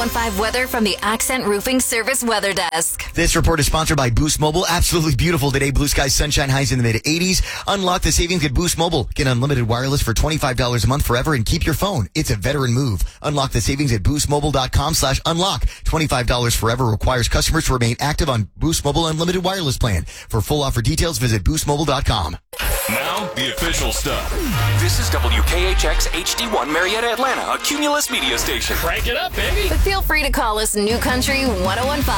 1015 weather from the Accent Roofing Service Weather Desk. This report is sponsored by Boost Mobile. Absolutely beautiful today. Blue skies, sunshine, highs in the mid-80s. Unlock the savings at Boost Mobile. Get unlimited wireless for $25 a month forever and keep your phone. It's a veteran move. Unlock the savings at boostmobile.com/unlock. $25 forever requires customers to remain active on Boost Mobile Unlimited Wireless Plan. For full offer details, visit boostmobile.com. Now, the official stuff. This is WKHX HD1 Marietta, Atlanta, a Cumulus media station. Crank it up, baby. But feel free to call us New Country 1015.